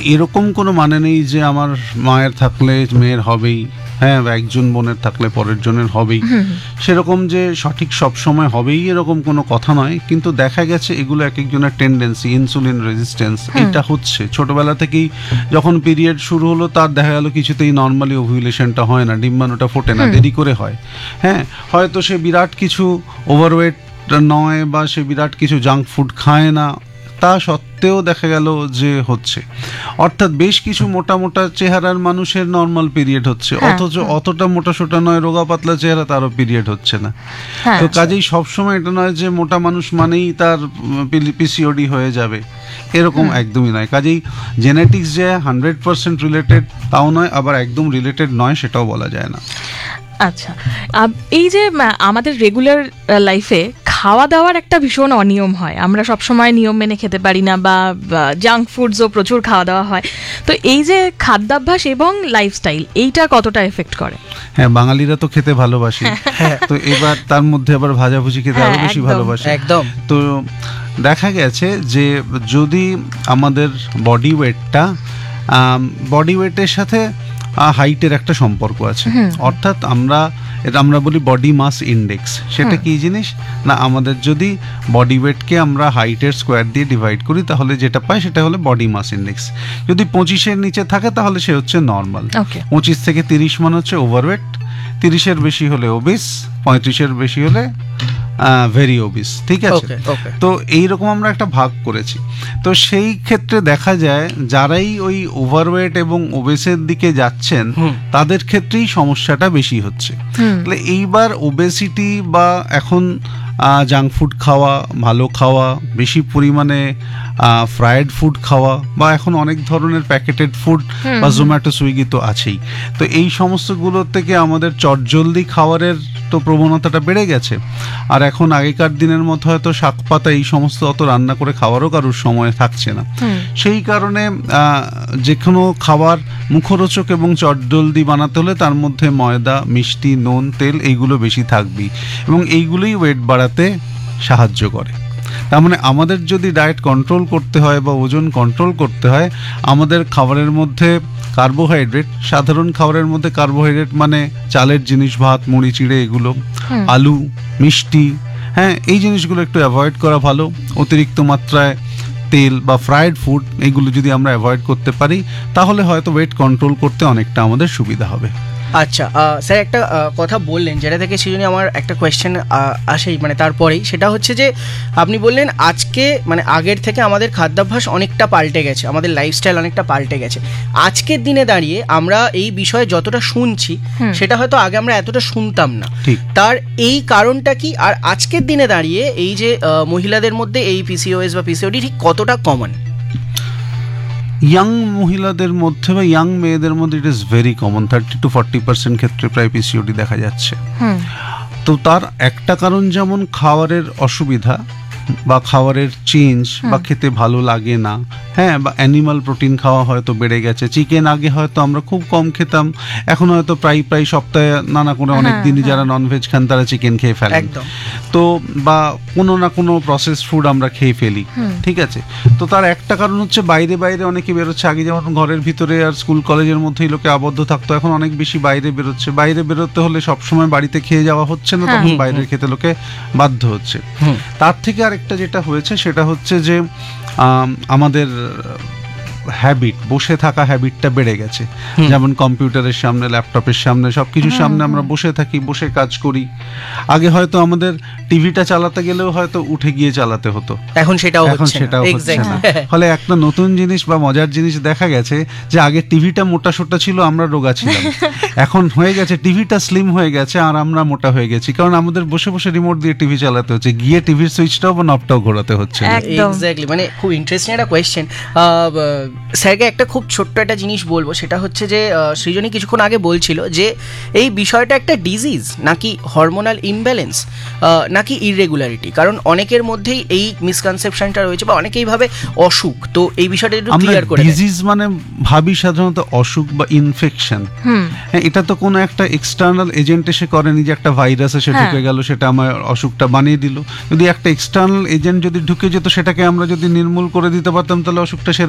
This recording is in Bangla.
এরকম কোনো মানে নেই যে আমার মায়ের থাকলে মেয়ের হবেই, হ্যাঁ, বা একজন বোনের থাকলে পরের জনের হবেই, সেরকম যে সঠিক সব সময় হবেই এরকম কোনো কথা নয়। কিন্তু দেখা গেছে এগুলো এক একজনের টেন্ডেন্সি, ইনসুলিন রেজিস্ট্যান্স এটা হচ্ছে ছোটবেলা থেকেই। যখন পিরিয়ড শুরু হলো তার দেখা গেল কিছুতেই নর্মালি ওভিউলেশনটা হয় না, ডিম্বাণুটা ফোটে না, দেরি করে হয়। হ্যাঁ, হয়তো সে বিরাট কিছু ওভারওয়েট নয় বা সে বিরাট কিছু জাঙ্ক ফুড খায় না, তা সত্ত্বেও দেখা গেল যে হচ্ছে। অর্থাৎ বেশ কিছু মোটা মোটা চেহারার মানুষের নর্মাল পিরিয়ড হচ্ছে, অথচ অতটা মোটা সোটা নয় রোগা পাতলা চেহারা তারও পিরিয়ড হচ্ছে না। তো কাজেই সবসময় এটা নয় যে মোটা মানুষ মানেই তার পিসিওডি হয়ে যাবে, এরকম একদমই নয়। কাজেই জেনেটিক্স যে 100% রিলেটেড তাও নয়, আবার একদম রিলেটেড নয় সেটাও বলা যায় না। আচ্ছা, এই যে আমাদের রেগুলার লাইফে খাওয়া দাওয়ার একটা ভীষণ অনিয়ম হয়, আমরা সবসময় নিয়ম মেনে খেতে পারি না, বা জাঙ্ক ফুডসও প্রচুর খাওয়া দাওয়া হয়। তো এই যে খাদ্যাভ্যাস এবং লাইফস্টাইল, এইটা কতটা এফেক্ট করে? হ্যাঁ, বাঙালিরা তো খেতে ভালোবাসে, তো এবার তার মধ্যে আবার ভাজাভুজি খেতে আরো বেশি ভালোবাসে। একদম। তো দেখা গেছে যে যদি আমাদের বডি ওয়েটের সাথে হাইটের একটা সম্পর্ক আছে, অর্থাৎ আমরা বলি বডি মাস ইন্ডেক্স। সেটা কি জিনিস না, আমাদের যদি বডি ওয়েটকে আমরা হাইটের স্কোয়ার দিয়ে ডিভাইড করি তাহলে যেটা পাই সেটা হলো বডি মাস ইন্ডেক্স। যদি 25-এর নিচে থাকে তাহলে সে হচ্ছে নর্মাল, 25 থেকে 30 মানে হচ্ছে ওভারওয়েট, 30-এর বেশি হলে ওবিস, 35-এর বেশি হলে ভেরি ওবিস। ঠিক আছে, তো এইরকম আমরা একটা ভাগ করেছি। তো সেই ক্ষেত্রে দেখা যায় যারাই ওই ওভারওয়েট এবং ওবেসের দিকে যাচ্ছেন তাদের ক্ষেত্রেই সমস্যাটা বেশি হচ্ছে। তাহলে এইবার ওবেসিটি বা এখন জাঙ্ক ফুড খাওয়া, ভালো খাওয়া, বেশি পরিমাণে ফ্রায়েড ফুড খাওয়া, বা এখন অনেক ধরনের প্যাকেটেড ফুড বা জোম্যাটো সুইগি তো আছেই। তো এই সমস্তগুলোর থেকে আমাদের চটজলদি খাবারের তো প্রবণতাটা বেড়ে গেছে। আর এখন আগেকার দিনের মতো হয়তো শাক পাতা এই সমস্ত অত রান্না করে খাওয়ারও কারোর সময় থাকছে না। সেই কারণে যে কোনো খাবার মুখরোচক এবং চটজলদি বানাতে হলে তার মধ্যে ময়দা, মিষ্টি, নুন, তেল এইগুলো বেশি থাকবেই, এবং এইগুলোই ওয়েট বাড়াতে সাহায্য করে। তার মানে আমাদের যদি ডায়েট কন্ট্রোল করতে হয় বা ওজন কন্ট্রোল করতে হয়, আমাদের খাবারের মধ্যে কার্বোহাইড্রেট, সাধারণ খাবারের মধ্যে কার্বোহাইড্রেট মানে চালের জিনিস, ভাত, মুড়ি, চিড়ে, এগুলো, আলু, মিষ্টি, হ্যাঁ, এই জিনিসগুলো একটু অ্যাভয়েড করা ভালো। অতিরিক্ত মাত্রায় তেল বা ফ্রাইড ফুড এগুলো যদি আমরা অ্যাভয়েড করতে পারি তাহলে হয়তো ওয়েট কন্ট্রোল করতে অনেকটা আমাদের সুবিধা হবে। আচ্ছা স্যার, একটা কথা বললেন যেটা থেকে সেজন্য আমার একটা কোয়েশ্চেন আসেই, মানে তারপরেই, সেটা হচ্ছে যে আপনি বললেন আজকে মানে আগের থেকে আমাদের খাদ্যাভ্যাস অনেকটা পাল্টে গেছে, আমাদের লাইফস্টাইল অনেকটা পাল্টে গেছে। আজকের দিনে দাঁড়িয়ে আমরা এই বিষয়ে যতটা শুনছি সেটা হয়তো আগে আমরা এতটা শুনতাম না। তার এই কারণটা কি? আর আজকের দিনে দাঁড়িয়ে এই যে মহিলাদের মধ্যে এই পিসিওএস বা পিসিওডি ঠিক কতটা কমন? ইয়াং মহিলাদের মধ্যে বা ইয়াং মেয়েদের মধ্যে ইট ইজ ভেরি কমন, 30-40% ক্ষেত্রে প্রায় পিসিওডি দেখা যাচ্ছে। তো তার একটা কারণ যেমন খাবারের অসুবিধা বা খাবারের চেঞ্জ, বা খেতে ভালো লাগে না, হ্যাঁ, বা অ্যানিমাল প্রোটিন খাওয়া হয়তো বেড়ে গেছে। চিকেন আগে হয়তো আমরা খুব কম খেতাম, এখন হয়তো প্রায় সপ্তাহে নানা করে অনেক দিনই যারা ননভেজ খান তারা চিকেন খেয়ে ফেলেন। তো বা কোনো না কোনো প্রসেস ফুড আমরা খেয়ে ফেলি। ঠিক আছে, তো তার একটা কারণ হচ্ছে বাইরে অনেকে বেরোচ্ছে। আগে যেমন ঘরের ভিতরে আর স্কুল কলেজের মধ্যেই লোকে আবদ্ধ থাকতো, এখন অনেক বেশি বাইরে বেরোচ্ছে। বাইরে বেরোতে হলে সবসময় বাড়িতে খেয়ে যাওয়া হচ্ছে না, তখন বাইরে খেতে লোকে বাধ্য হচ্ছে। তার থেকে আরেকটা যেটা হয়েছে সেটা হচ্ছে যে আমাদের হ্যাবিট, বসে থাকা হ্যাবিটটা বেড়ে গেছে। যেমন কম্পিউটারের সামনে, ল্যাপটপের সামনে, সবকিছুর সামনে আমরা বসে থাকি, বসে কাজ করি। আগে হয়তো আমাদের টিভিটা চালাতে গেলেও হয়তো উঠে গিয়ে চালাতে হতো, এখন সেটাও হচ্ছে না। ফলে একটা নতুন জিনিস বা মজার জিনিস দেখা গেছে যে আগে টিভিটা মোটা সোটা ছিল, আমরা রোগা ছিলাম। এখন হয়ে গেছে টিভিটা স্লিম হয়ে গেছে আর আমরা মোটা হয়ে গেছি, কারণ আমাদের বসে বসে রিমোট দিয়ে টিভি চালাতে হচ্ছে, গিয়ে টিভির সুইচটাও বা নবটাও ঘোরাতে হচ্ছে। এক্স্যাক্টলি, মানে খুব ইন্টারেস্টিং একটা কোয়েশ্চেন। স্যারকে একটা খুব ছোট্ট একটা জিনিস বলবো, সেটা হচ্ছে যে সৃজনী কিছুক্ষণ আগে বলছিল যে এই বিষয়টা একটা ডিজিজ নাকি হরমোনাল ইমব্যালেন্স নাকি ইররেগুলারিটি, কারণ অনেকের মধ্যেই এই মিসকনসেপশনটা রয়েছে বা অনেকেই ভাবে অসুখ। তো এই বিষয়টা একটু ক্লিয়ার করে। ডিজিজ মানে ভাবি সাধারণত অসুখ বা ইনফেকশন। হ্যাঁ, এটা তো কোনো একটা এক্সটার্নাল এজেন্ট এসে করেনি যে একটা ভাইরাস এসে ঢুকে গেল সেটা আমার অসুখটা বানিয়ে দিল। যদি একটা এক্সটার্নাল এজেন্ট যদি ঢুকে যেত সেটাকে আমরা যদি নির্মূল করে দিতে পারতাম তাহলে অসুখটা